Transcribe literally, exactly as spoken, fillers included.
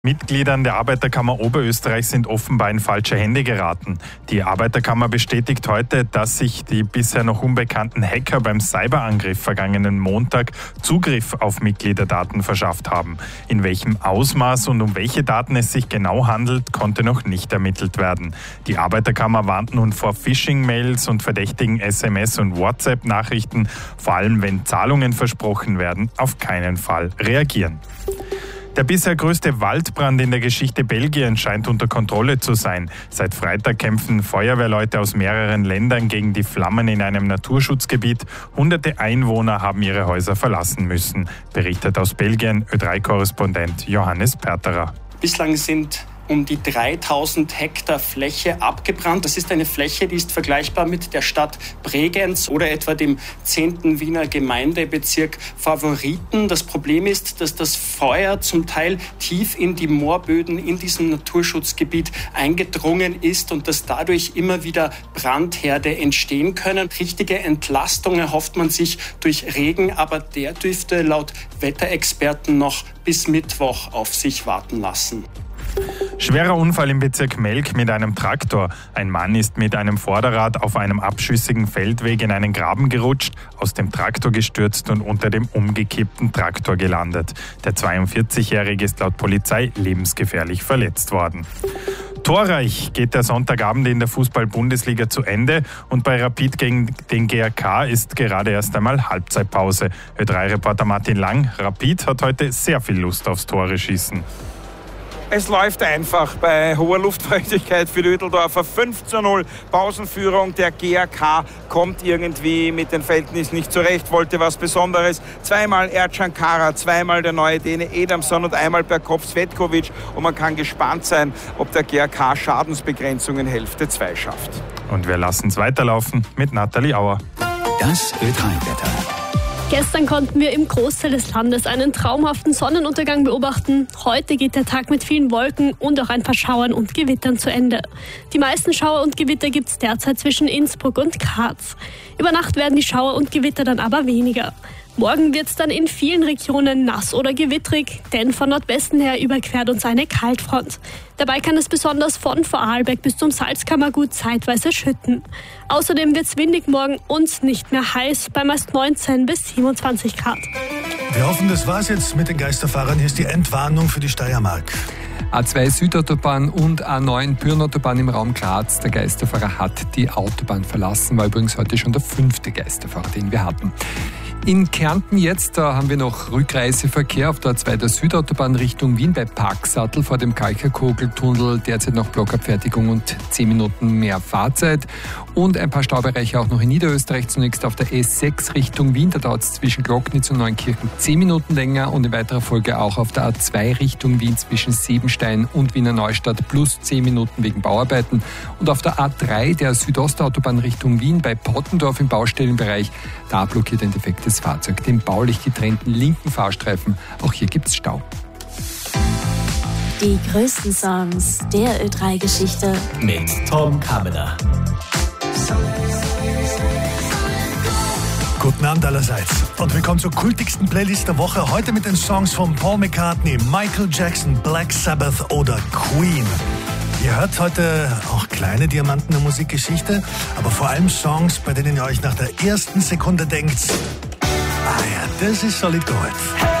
Mitgliedern der Arbeiterkammer Oberösterreich sind offenbar in falsche Hände geraten. Die Arbeiterkammer bestätigt heute, dass sich die bisher noch unbekannten Hacker beim Cyberangriff vergangenen Montag Zugriff auf Mitgliederdaten verschafft haben. In welchem Ausmaß und um welche Daten es sich genau handelt, konnte noch nicht ermittelt werden. Die Arbeiterkammer warnt nun vor Phishing-Mails und verdächtigen S M S- und WhatsApp-Nachrichten, vor allem wenn Zahlungen versprochen werden, auf keinen Fall reagieren. Der bisher größte Waldbrand in der Geschichte Belgiens scheint unter Kontrolle zu sein. Seit Freitag kämpfen Feuerwehrleute aus mehreren Ländern gegen die Flammen in einem Naturschutzgebiet. Hunderte Einwohner haben ihre Häuser verlassen müssen, berichtet aus Belgien Ö drei Korrespondent Johannes Perterer. Bislang sind um die dreitausend Hektar Fläche abgebrannt. Das ist eine Fläche, die ist vergleichbar mit der Stadt Bregenz oder etwa dem zehnten Wiener Gemeindebezirk Favoriten. Das Problem ist, dass das Feuer zum Teil tief in die Moorböden in diesem Naturschutzgebiet eingedrungen ist und dass dadurch immer wieder Brandherde entstehen können. Richtige Entlastung erhofft man sich durch Regen, aber der dürfte laut Wetterexperten noch bis Mittwoch auf sich warten lassen. Schwerer Unfall im Bezirk Melk mit einem Traktor. Ein Mann ist mit einem Vorderrad auf einem abschüssigen Feldweg in einen Graben gerutscht, aus dem Traktor gestürzt und unter dem umgekippten Traktor gelandet. Der zweiundvierzigjährige ist laut Polizei lebensgefährlich verletzt worden. Torreich geht der Sonntagabend in der Fußball-Bundesliga zu Ende und bei Rapid gegen den G A K ist gerade erst einmal Halbzeitpause. Ö drei Reporter Martin Lang, Rapid hat heute sehr viel Lust aufs Tore schießen. Es läuft einfach bei hoher Luftfeuchtigkeit für die Ödeldorfer. fünf zu null Pausenführung. Der G A K kommt irgendwie mit den Verhältnissen nicht zurecht, wollte was Besonderes. Zweimal Ercan Kara, zweimal der neue Däne Edamson und einmal per Kopf Svetkovic. Und man kann gespannt sein, ob der G A K Schadensbegrenzungen Hälfte zwei schafft. Und wir lassen es weiterlaufen mit Nathalie Auer. Das Ö drei Wetter. Gestern konnten wir im Großteil des Landes einen traumhaften Sonnenuntergang beobachten. Heute geht der Tag mit vielen Wolken und auch ein paar Schauern und Gewittern zu Ende. Die meisten Schauer und Gewitter gibt es derzeit zwischen Innsbruck und Graz. Über Nacht werden die Schauer und Gewitter dann aber weniger. Morgen wird es dann in vielen Regionen nass oder gewittrig, denn von Nordwesten her überquert uns eine Kaltfront. Dabei kann es besonders von Vorarlberg bis zum Salzkammergut zeitweise schütten. Außerdem wird es windig morgen und nicht mehr heiß, bei meist neunzehn bis siebenundzwanzig Grad. Wir hoffen, das war's jetzt mit den Geisterfahrern. Hier ist die Entwarnung für die Steiermark. A zwei Südautobahn und A neun Pyrenautobahn im Raum Graz. Der Geisterfahrer hat die Autobahn verlassen. War übrigens heute schon der fünfte Geisterfahrer, den wir hatten. In Kärnten jetzt, da haben wir noch Rückreiseverkehr auf der A zwei der Südautobahn Richtung Wien bei Parksattel vor dem Kalkerkogeltunnel. Derzeit noch Blockabfertigung und zehn Minuten mehr Fahrzeit. Und ein paar Staubereiche auch noch in Niederösterreich. Zunächst auf der S sechs Richtung Wien. Da dauert es zwischen Glocknitz und Neunkirchen zehn Minuten länger. Und in weiterer Folge auch auf der A zwei Richtung Wien zwischen Siebenstein und Wiener Neustadt plus zehn Minuten wegen Bauarbeiten. Und auf der A drei der Südostautobahn Richtung Wien bei Pottendorf im Baustellenbereich. Da blockiert ein defektes Fahrzeug den baulich getrennten linken Fahrstreifen. Auch hier gibt's Stau. Die größten Songs der Ö drei Geschichte mit Tom Kamener. Guten Abend allerseits. Und willkommen zur kultigsten Playlist der Woche. Heute mit den Songs von Paul McCartney, Michael Jackson, Black Sabbath oder Queen. Ihr hört heute auch kleine Diamanten der Musikgeschichte, aber vor allem Songs, bei denen ihr euch nach der ersten Sekunde denkt, ah ja, das ist solid Gold.